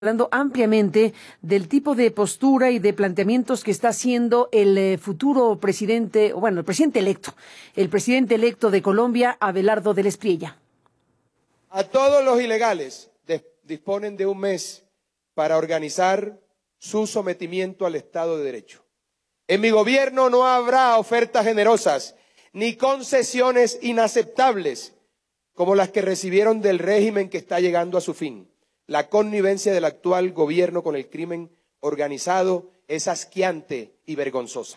hablando ampliamente del tipo de postura y de planteamientos que está haciendo el futuro presidente, bueno, el presidente electo de Colombia, Abelardo del Espriella. A todos los ilegales disponen de un mes para organizar su sometimiento al Estado de Derecho. En mi gobierno no habrá ofertas generosas ni concesiones inaceptables como las que recibieron del régimen que está llegando a su fin. La connivencia del actual gobierno con el crimen organizado es asqueante y vergonzosa.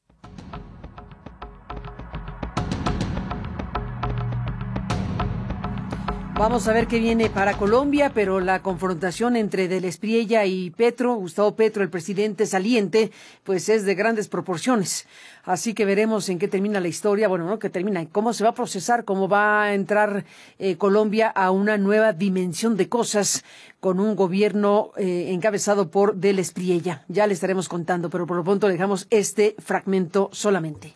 Vamos a ver qué viene para Colombia, pero la confrontación entre del Espriella y Gustavo Petro, el presidente saliente, pues es de grandes proporciones. Así que veremos en qué termina la historia, bueno, no que termina, cómo se va a procesar, cómo va a entrar Colombia a una nueva dimensión de cosas con un gobierno encabezado por del Espriella. Ya le estaremos contando, pero por lo pronto dejamos este fragmento solamente.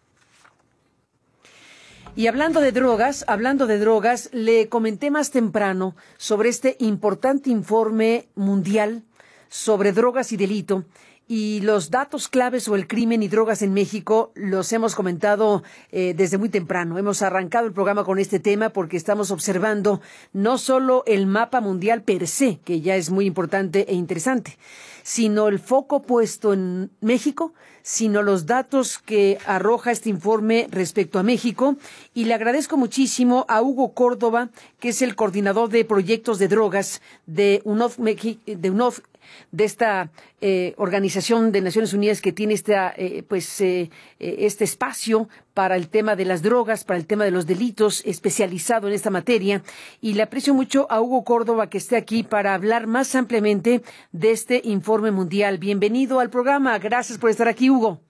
Y hablando de drogas, le comenté más temprano sobre este importante informe mundial sobre drogas y delito. Y los datos claves sobre el crimen y drogas en México los hemos comentado desde muy temprano. Hemos arrancado el programa con este tema porque estamos observando no solo el mapa mundial per se, que ya es muy importante e interesante, sino el foco puesto en México, sino los datos que arroja este informe respecto a México. Y le agradezco muchísimo a Hugo Córdoba, que es el coordinador de proyectos de drogas de UNOF, de esta organización de Naciones Unidas que tiene este espacio para el tema de las drogas, para el tema de los delitos, especializado en esta materia. Y le aprecio mucho a Hugo Córdoba que esté aquí para hablar más ampliamente de este informe mundial. Bienvenido al programa. Gracias por estar aquí, Hugo.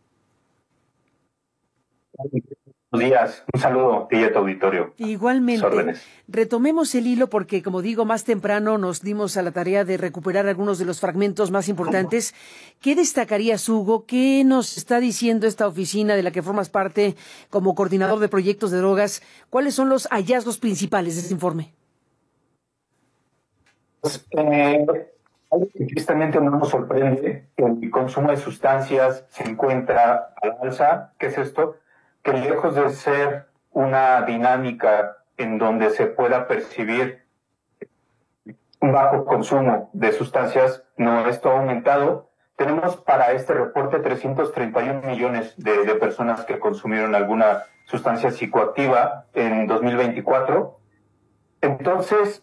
Buenos días, un saludo a tu auditorio. Igualmente, retomemos el hilo porque, como digo, más temprano nos dimos a la tarea de recuperar algunos de los fragmentos más importantes. ¿Qué destacarías, Hugo? ¿Qué nos está diciendo esta oficina de la que formas parte como coordinador de proyectos de drogas? ¿Cuáles son los hallazgos principales de este informe? Algo que tristemente no nos sorprende, que el consumo de sustancias se encuentra a la alza. ¿Qué es esto? Que lejos de ser una dinámica en donde se pueda percibir un bajo consumo de sustancias, no, esto ha aumentado. Tenemos para este reporte 331 millones de personas que consumieron alguna sustancia psicoactiva en 2024. Entonces,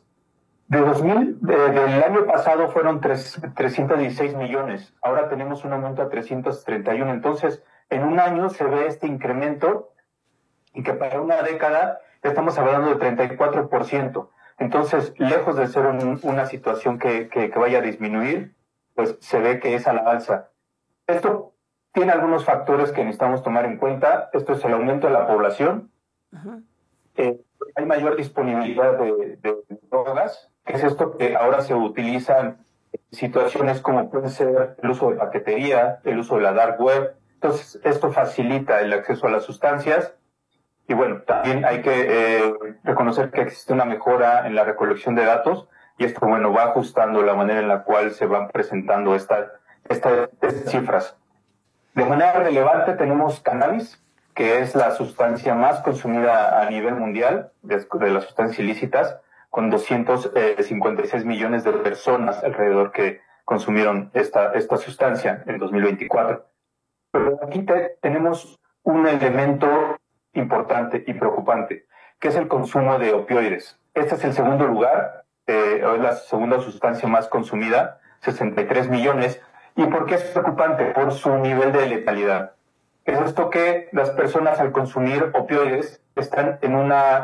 del año pasado fueron 316 millones, ahora tenemos un aumento a 331, entonces en un año se ve este incremento y que para una década estamos hablando de 34%. Entonces, lejos de ser una situación que vaya a disminuir, pues se ve que es a la alza. Esto tiene algunos factores que necesitamos tomar en cuenta. Esto es el aumento de la población. Hay mayor disponibilidad de drogas. Es esto que ahora se utilizan en situaciones como puede ser el uso de paquetería, el uso de la dark web. Entonces, esto facilita el acceso a las sustancias. Y bueno, también hay que reconocer que existe una mejora en la recolección de datos y esto, bueno, va ajustando la manera en la cual se van presentando estas cifras. De manera relevante tenemos cannabis, que es la sustancia más consumida a nivel mundial de las sustancias ilícitas, con 256 millones de personas alrededor que consumieron esta sustancia en 2024. Pero aquí tenemos un elemento importante y preocupante, que es el consumo de opioides. Este es el segundo lugar, es la segunda sustancia más consumida, 63 millones. ¿Y por qué es preocupante? Por su nivel de letalidad. Es esto que las personas al consumir opioides están en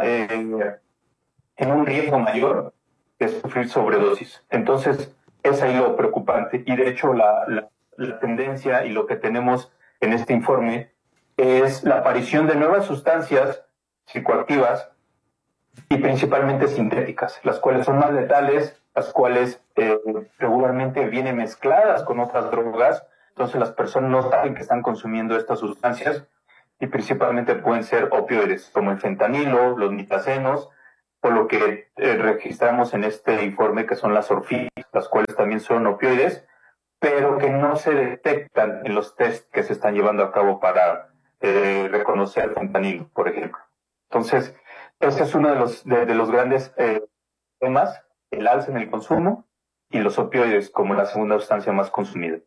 un riesgo mayor de sufrir sobredosis. Entonces, es ahí lo preocupante. Y de hecho, la tendencia y lo que tenemos en este informe es la aparición de nuevas sustancias psicoactivas y principalmente sintéticas, las cuales son más letales, las cuales regularmente vienen mezcladas con otras drogas. Entonces las personas no saben que están consumiendo estas sustancias y principalmente pueden ser opioides como el fentanilo, los nitazenos o lo que registramos en este informe, que son las orfinas, las cuales también son opioides, pero que no se detectan en los test que se están llevando a cabo para reconocer el fentanilo, por ejemplo. Entonces, ese es uno de los grandes temas, el alza en el consumo y los opioides como la segunda sustancia más consumida.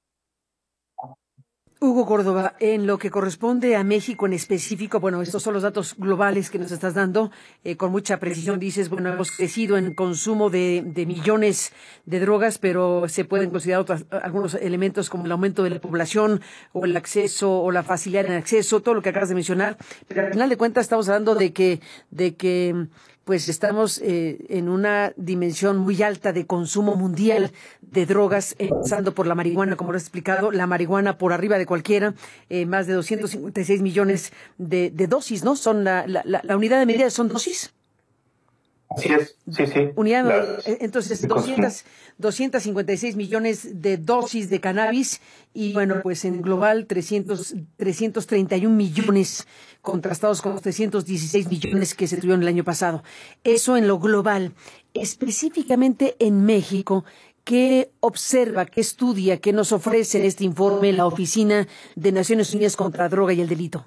Hugo Córdoba, en lo que corresponde a México en específico, bueno, estos son los datos globales que nos estás dando, con mucha precisión dices, bueno, hemos crecido en consumo de millones de drogas, pero se pueden considerar algunos elementos como el aumento de la población o el acceso o la facilidad en acceso, todo lo que acabas de mencionar, pero al final de cuentas estamos hablando de que pues estamos en una dimensión muy alta de consumo mundial de drogas, empezando por la marihuana, como lo has explicado, la marihuana por arriba de cualquiera, más de 256 millones de dosis, ¿no? Son la unidad de medida, ¿son dosis? Así es, sí. Unidad, entonces 256 millones de dosis de cannabis y bueno, pues en global 331 millones contrastados con los 316 millones que se tuvieron el año pasado. Eso en lo global. Específicamente en México, ¿qué observa, qué estudia, qué nos ofrece en este informe la Oficina de Naciones Unidas contra la Droga y el Delito?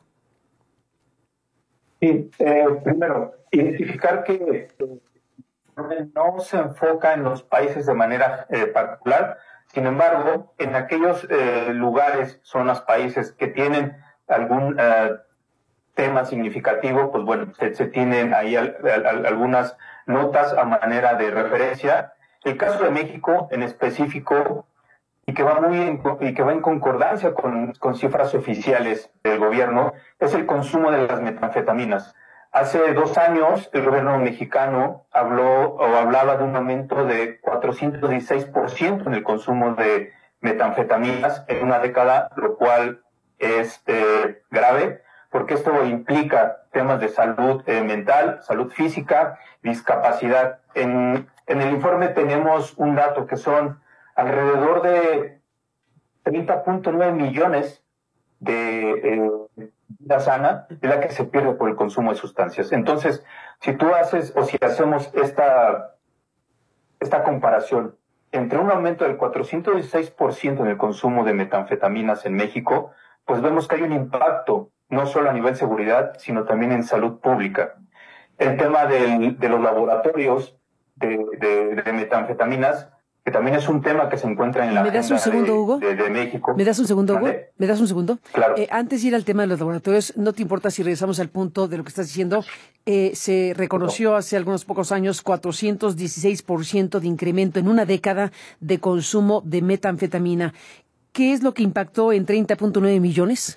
Sí, primero, identificar que no se enfoca en los países de manera particular, sin embargo, en aquellos lugares, zonas, países que tienen algún tema significativo, pues bueno, se tienen ahí algunas notas a manera de referencia. El caso de México en específico, y que va en concordancia con cifras oficiales del gobierno, es el consumo de las metanfetaminas. Hace 2 años el gobierno mexicano hablaba de un aumento de 416% en el consumo de metanfetaminas en una década, lo cual es grave, porque esto implica temas de salud mental, salud física, discapacidad. En el informe tenemos un dato que son alrededor de 30.9 millones de vida sana es la que se pierde por el consumo de sustancias. Entonces, si hacemos esta comparación entre un aumento del 416% en el consumo de metanfetaminas en México, pues vemos que hay un impacto no solo a nivel seguridad, sino también en salud pública. El tema de los laboratorios de metanfetaminas, que también es un tema que se encuentra en la agenda de México. ¿Me das un segundo, Hugo? ¿Me das un segundo? Claro. Antes de ir al tema de los laboratorios, ¿no te importa si regresamos al punto de lo que estás diciendo? Se reconoció hace algunos pocos años 416% de incremento en una década de consumo de metanfetamina. ¿Qué es lo que impactó en 30.9 millones?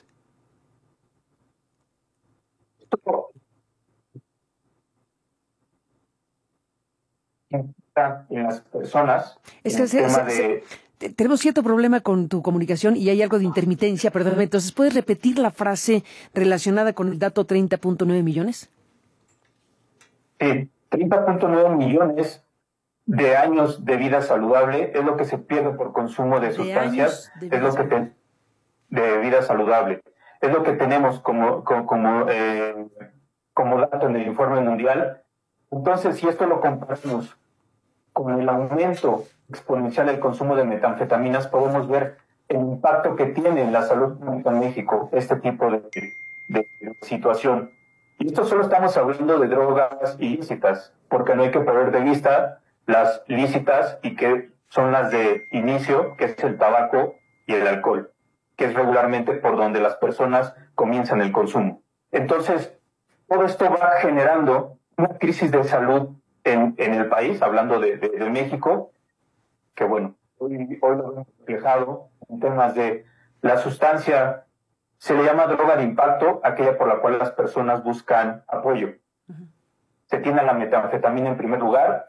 En las personas. Es que tenemos cierto problema con tu comunicación y hay algo de intermitencia, perdóname. Entonces, ¿puedes repetir la frase relacionada con el dato 30.9 millones? Sí, 30.9 millones de años de vida saludable es lo que se pierde por consumo de sustancias, de vida saludable. Es lo que tenemos como dato en el informe mundial. Entonces, si esto lo comparamos con el aumento exponencial del consumo de metanfetaminas, podemos ver el impacto que tiene en la salud pública en México este tipo de situación. Y esto solo estamos hablando de drogas ilícitas, porque no hay que perder de vista las lícitas y que son las de inicio, que es el tabaco y el alcohol, que es regularmente por donde las personas comienzan el consumo. Entonces, todo esto va generando una crisis de salud en el país, hablando de México, que bueno, hoy lo hemos reflejado en temas de la sustancia, se le llama droga de impacto, aquella por la cual las personas buscan apoyo. Uh-huh. Se tiene la metanfetamina en primer lugar,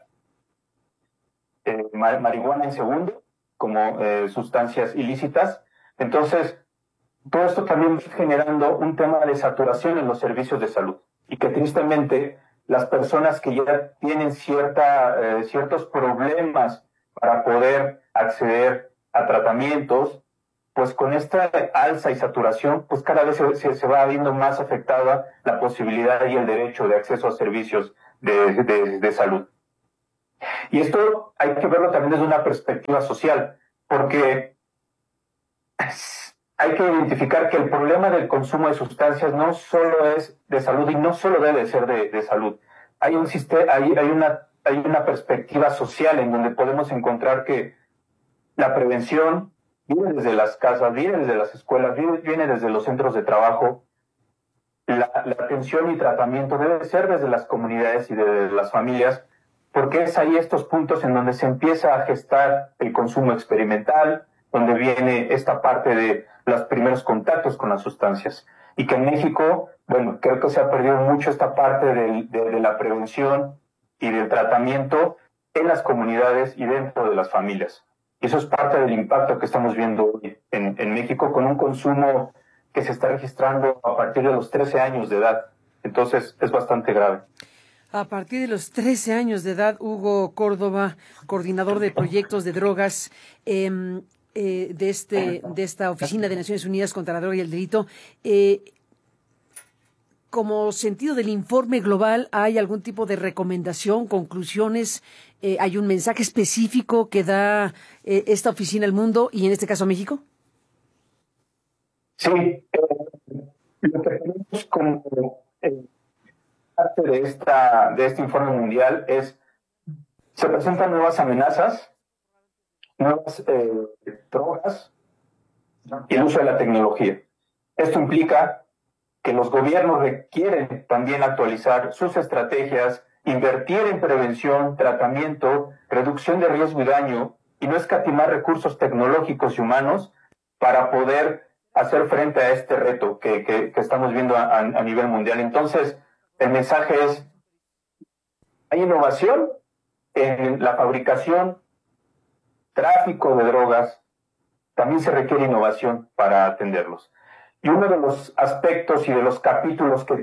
marihuana en segundo, como sustancias ilícitas. Entonces, todo esto también va generando un tema de saturación en los servicios de salud y que tristemente las personas que ya tienen ciertos problemas para poder acceder a tratamientos, pues con esta alza y saturación, pues cada vez se va viendo más afectada la posibilidad y el derecho de acceso a servicios de salud. Y esto hay que verlo también desde una perspectiva social, porque hay que identificar que el problema del consumo de sustancias no solo es de salud y no solo debe ser de salud. Hay una perspectiva social en donde podemos encontrar que la prevención viene desde las casas, viene desde las escuelas, viene desde los centros de trabajo. La atención y tratamiento debe ser desde las comunidades y desde las familias, porque es ahí estos puntos en donde se empieza a gestar el consumo experimental, donde viene esta parte de los primeros contactos con las sustancias. Y que en México, bueno, creo que se ha perdido mucho esta parte de la prevención y del tratamiento en las comunidades y dentro de las familias. Y eso es parte del impacto que estamos viendo hoy en México, con un consumo que se está registrando a partir de los 13 años de edad. Entonces, es bastante grave. A partir de los 13 años de edad, Hugo Córdoba, coordinador de proyectos de drogas de esta Oficina de Naciones Unidas contra la Droga y el Delito, como sentido del informe global, ¿hay algún tipo de recomendación, conclusiones? ¿Hay un mensaje específico que da esta oficina al mundo y en este caso a México? Sí, lo que tenemos como parte de este informe mundial es: se presentan nuevas amenazas, nuevas drogas y el uso de la tecnología. Esto implica que los gobiernos requieren también actualizar sus estrategias, invertir en prevención, tratamiento, reducción de riesgo y daño, y no escatimar recursos tecnológicos y humanos para poder hacer frente a este reto que estamos viendo a nivel mundial. Entonces, el mensaje es: hay innovación en la fabricación, tráfico de drogas, también se requiere innovación para atenderlos. Y uno de los aspectos y de los capítulos que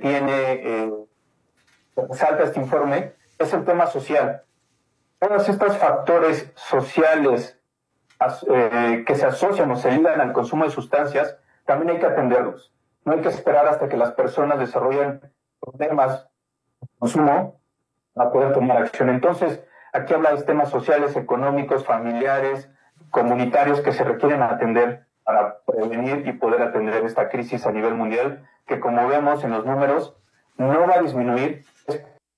resalta este informe es el tema social. Todos estos factores sociales que se asocian o se ligan al consumo de sustancias, también hay que atenderlos. No hay que esperar hasta que las personas desarrollen problemas de consumo para poder tomar acción. Entonces, aquí habla de temas sociales, económicos, familiares, comunitarios que se requieren atender para prevenir y poder atender esta crisis a nivel mundial, que como vemos en los números, no va a disminuir, es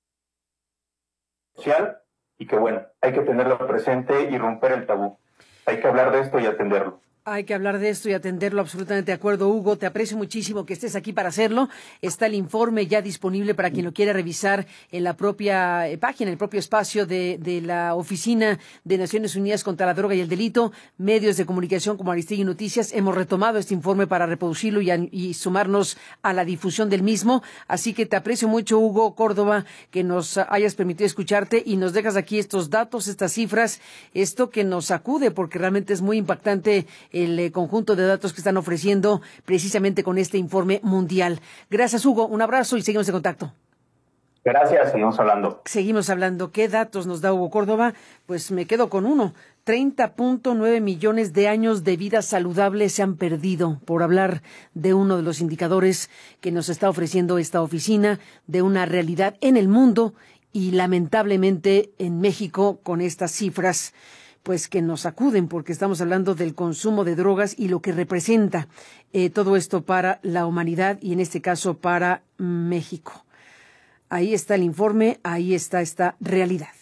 social, y que bueno, hay que tenerlo presente y romper el tabú. Hay que hablar de esto y atenderlo. Hay que hablar de esto y atenderlo, absolutamente de acuerdo, Hugo. Te aprecio muchísimo que estés aquí para hacerlo. Está el informe ya disponible para quien lo quiera revisar en la propia página, el propio espacio de la Oficina de Naciones Unidas contra la Droga y el Delito. Medios de comunicación como Aristegui Noticias hemos retomado este informe para reproducirlo y sumarnos a la difusión del mismo. Así que te aprecio mucho, Hugo Córdoba, que nos hayas permitido escucharte y nos dejas aquí estos datos, estas cifras, esto que nos sacude, porque realmente es muy impactante el conjunto de datos que están ofreciendo precisamente con este informe mundial. Gracias, Hugo. Un abrazo y seguimos en contacto. Gracias, seguimos hablando. Seguimos hablando. ¿Qué datos nos da Hugo Córdoba? Pues me quedo con uno. 30.9 millones de años de vida saludable se han perdido, por hablar de uno de los indicadores que nos está ofreciendo esta oficina, de una realidad en el mundo y lamentablemente en México con estas cifras pues que nos acuden, porque estamos hablando del consumo de drogas y lo que representa todo esto para la humanidad y en este caso para México. Ahí está el informe, ahí está esta realidad.